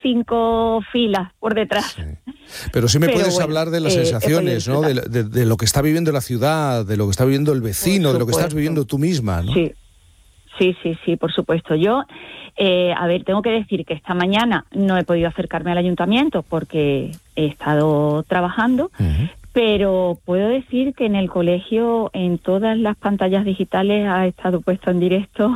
5 filas por detrás. Sí. Pero sí me puedes hablar de las sensaciones, ¿no? De lo que está viviendo la ciudad, de lo que está viviendo el vecino, de lo que estás viviendo tú misma, ¿no? Sí, por supuesto. Yo, tengo que decir que esta mañana no he podido acercarme al ayuntamiento porque he estado trabajando, pero puedo decir que en el colegio, en todas las pantallas digitales, ha estado puesto en directo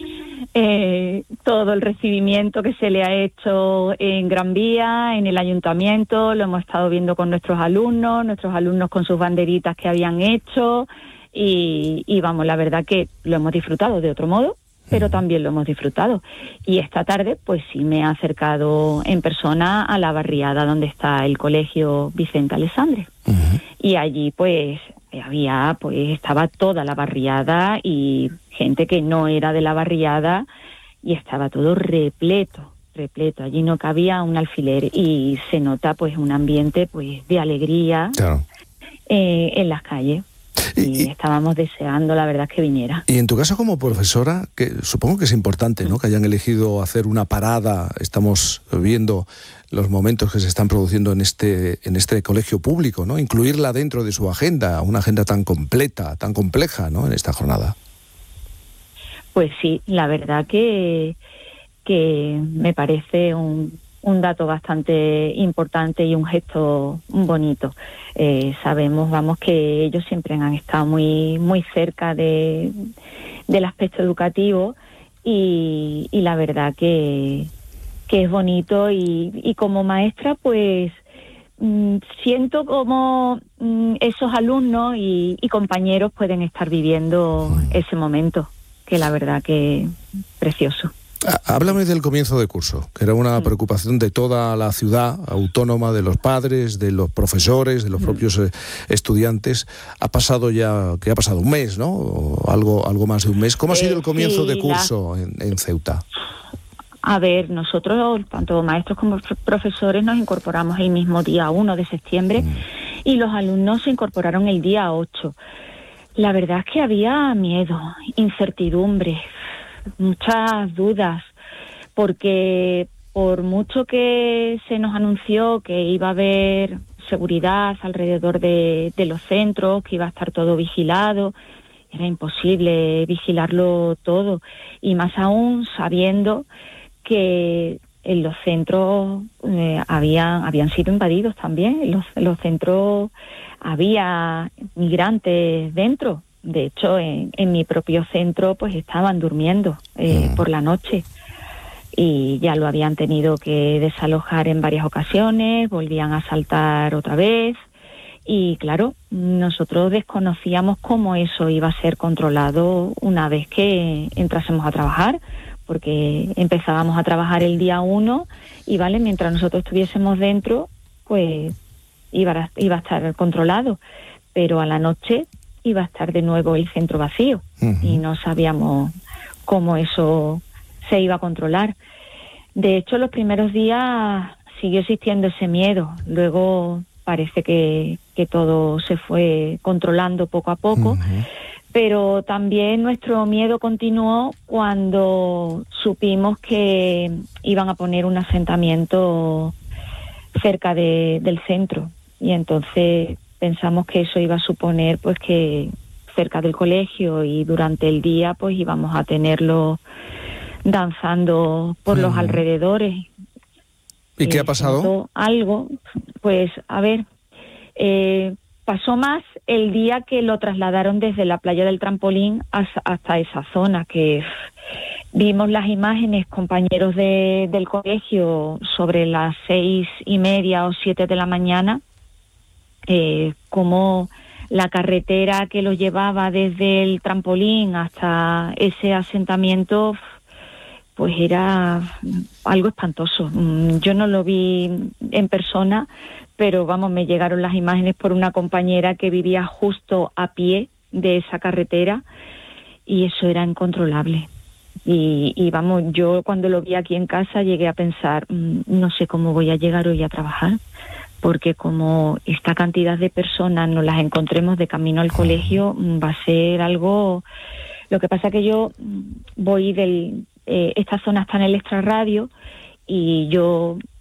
todo el recibimiento que se le ha hecho en Gran Vía, en el ayuntamiento. Lo hemos estado viendo con nuestros alumnos con sus banderitas que habían hecho y vamos, la verdad que lo hemos disfrutado de otro modo, pero también lo hemos disfrutado. Y esta tarde pues sí me he acercado en persona a la barriada donde está el colegio Vicente Alessandre. Y allí pues estaba toda la barriada y gente que no era de la barriada y estaba todo repleto. Allí no cabía un alfiler y se nota pues un ambiente pues de alegría, claro, en las calles. Y estábamos deseando, la verdad, que viniera. Y en tu caso como profesora, que supongo que es importante, ¿no?, que hayan elegido hacer una parada. Estamos viendo los momentos que se están produciendo en este colegio público, ¿no? Incluirla dentro de su agenda, una agenda tan completa, tan compleja, ¿no?, en esta jornada. Pues sí, la verdad que me parece un dato bastante importante y un gesto bonito. Sabemos, que ellos siempre han estado muy muy cerca del aspecto educativo y la verdad que es bonito y como maestra pues siento como esos alumnos y compañeros pueden estar viviendo ese momento, que la verdad que precioso. Háblame del comienzo de curso, que era una preocupación de toda la ciudad autónoma, de los padres, de los profesores, de los propios estudiantes. Ha pasado un mes, ¿no? O algo más de un mes. ¿Cómo ha sido el comienzo de curso en Ceuta? A ver, nosotros, tanto maestros como profesores, nos incorporamos el mismo día 1 de septiembre y los alumnos se incorporaron el día 8. La verdad es que había miedo, incertidumbre, muchas dudas, porque por mucho que se nos anunció que iba a haber seguridad alrededor de los centros, que iba a estar todo vigilado, era imposible vigilarlo todo, y más aún sabiendo que en los centros habían sido invadidos también. En los centros había migrantes dentro. De hecho, en mi propio centro pues estaban durmiendo por la noche y ya lo habían tenido que desalojar en varias ocasiones, volvían a asaltar otra vez y claro, nosotros desconocíamos cómo eso iba a ser controlado una vez que entrásemos a trabajar, porque empezábamos a trabajar el día 1 y mientras nosotros estuviésemos dentro pues iba a estar controlado, pero a la noche iba a estar de nuevo el centro vacío y no sabíamos cómo eso se iba a controlar. De hecho, los primeros días siguió existiendo ese miedo. Luego parece que todo se fue controlando poco a poco, pero también nuestro miedo continuó cuando supimos que iban a poner un asentamiento cerca del centro y entonces pensamos que eso iba a suponer pues que cerca del colegio y durante el día pues íbamos a tenerlo danzando por los alrededores. ¿Y qué ha pasado? Algo, pues a ver, pasó más el día que lo trasladaron desde la playa del Trampolín hasta esa zona, que vimos las imágenes, compañeros del colegio, sobre las 6:30 o 7 de la mañana, como la carretera que los llevaba desde el Trampolín hasta ese asentamiento pues era algo espantoso. Yo no lo vi en persona, pero me llegaron las imágenes por una compañera que vivía justo a pie de esa carretera y eso era incontrolable. Y yo cuando lo vi aquí en casa llegué a pensar, no sé cómo voy a llegar hoy a trabajar, porque como esta cantidad de personas nos las encontremos de camino al colegio, va a ser algo... Lo que pasa que yo voy esta zona está en el extrarradio y yo